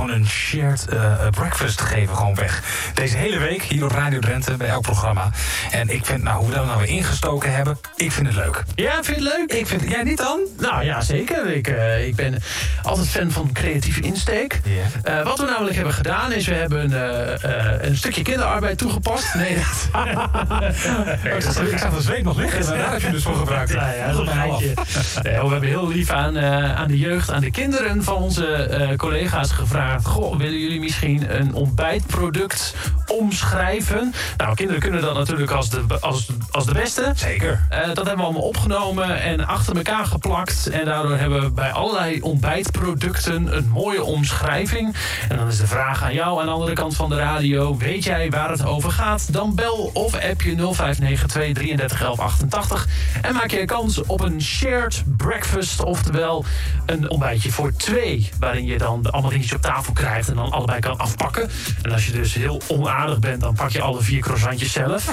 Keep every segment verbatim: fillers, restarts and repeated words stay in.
gewoon een shared uh, breakfast geven, gewoon weg. Deze hele week hier op Radio Drenthe bij elk programma. En ik vind, nou, hoe we dat nou weer ingestoken hebben, ik vind het leuk. Ja, vind je het leuk? Ik vind, jij niet dan? Nou ja, zeker. Ik, uh, ik ben altijd fan van creatieve insteek. Yeah. Uh, wat we namelijk hebben gedaan is, we hebben uh, uh, een stukje kinderarbeid toegepast. Nee, dat... ik zag, ik zag de zweep nog liggen, en daar heb je dus voor gebruikt. Ja, ja, dat is een geintje. Nee, we hebben heel lief aan, uh, aan de jeugd, aan de kinderen van onze uh, collega's gevraagd. Goh, willen jullie misschien een ontbijtproduct omschrijven? Nou, kinderen kunnen dat natuurlijk als de, als, als de beste. Zeker. Uh, dat hebben we allemaal opgenomen en achter elkaar geplakt. En daardoor hebben we bij allerlei ontbijtproducten een mooie omschrijving. En dan is de vraag aan jou aan de andere kant van de radio. Weet jij waar het over gaat? Dan bel of app je nul vijf negen twee drieëndertig elf achtentachtig. En maak je kans op een shared breakfast. Oftewel een ontbijtje voor twee. Waarin je dan allemaal dingetjes op tafel krijgt en dan allebei kan afpakken. En als je dus heel onaardig bent, dan pak je alle vier croissantjes zelf.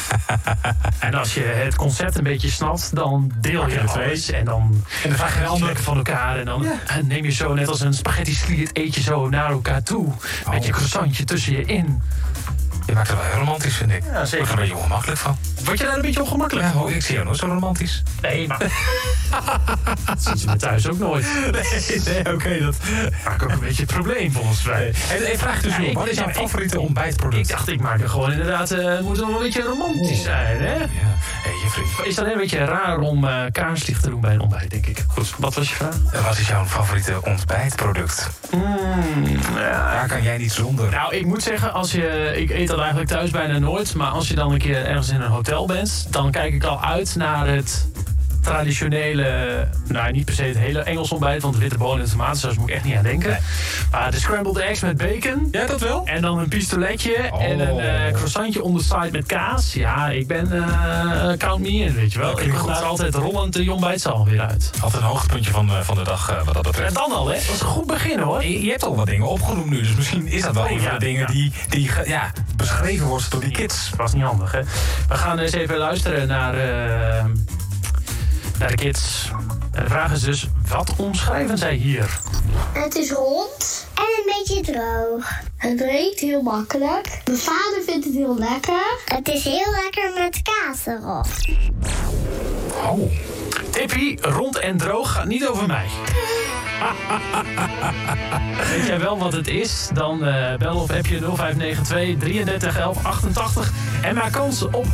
En als je het concept een beetje snapt, dan deel je het alles. En dan, en dan vraag je een lekker van elkaar. En dan ja. neem je zo net als een spaghetti sliert, eet je zo naar elkaar toe. Oh. Met je croissantje tussen je in. Je maakt het wel heel romantisch, vind ik. Ja, zeker. Ik word er een beetje ongemakkelijk van. Word je daar een beetje ongemakkelijk van? Ja, ik zie jou nooit zo romantisch. Nee, maar... dat zien ze me thuis ook nooit. Nee, nee oké. Okay, dat maakt ook een beetje het probleem, volgens mij. En ik vraag dus ja, op, wat is jouw favoriete ontbijtproduct? Ik dacht, ik maak er gewoon inderdaad... Het uh, moet wel een beetje romantisch zijn, hè? Ja. Hey, je vriend. Is dat een beetje raar om uh, kaarslicht te doen bij een ontbijt, denk ik. Goed, wat was je vraag? Uh, wat is jouw favoriete ontbijtproduct? Mm, ja. Daar kan jij niet zonder. Nou, ik moet zeggen, als je... Ik eet dat eigenlijk thuis bijna nooit. Maar als je dan een keer ergens in een hotel bent, dan kijk ik al uit naar het traditionele, nou niet per se het hele Engels ontbijt, want witte bonen en tomatensaus moet ik echt niet aan denken. Nee. Maar de scrambled eggs met bacon. Ja, dat wel. En dan een pistoletje oh. en een uh, croissantje on the side met kaas. Ja, ik ben, uh, count me in, weet je wel. Ik kom daar altijd rollend de ontbijtzaal weer uit. Altijd een hoogtepuntje van, uh, van de dag, uh, wat dat betreft. En dan al, hè. Dat is een goed begin, hoor. Je, je hebt al wat dingen opgenoemd nu, dus misschien is dat wel oh, een ja, van de dingen ja. die, die ja, beschreven wordt door die kids. Dat was niet handig, hè. We gaan eens even luisteren naar... Uh, naar de kids. En de vraag is dus, wat omschrijven zij hier? Het is rond en een beetje droog. Het breekt heel makkelijk. Mijn vader vindt het heel lekker. Het is heel lekker met kaas erop. Oh. Tippie, rond en droog gaat niet over mij. Weet jij wel wat het is? Dan uh, bel of app je nul vijf negen twee drieëndertig elf achtentachtig en maak kans op